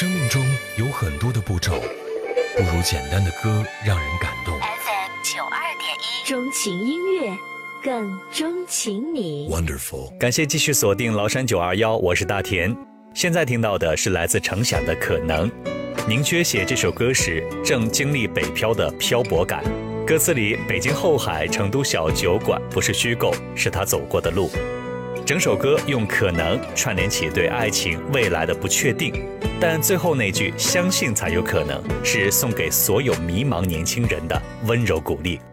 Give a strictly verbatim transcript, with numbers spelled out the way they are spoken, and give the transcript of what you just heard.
生命中有很多的步骤，不如简单的歌让人感动。 F M 九二点一，钟情音乐，更钟情你。 Wonderful。 感谢继续锁定崂山九二一，我是大田。现在听到的是来自程响的《可能》。宁缺写这首歌时正经历北漂的漂泊感，歌词里北京后海、成都小酒馆不是虚构，是他走过的路。整首歌用可能串联起对爱情未来的不确定，但最后那句相信才有可能，是送给所有迷茫年轻人的温柔鼓励。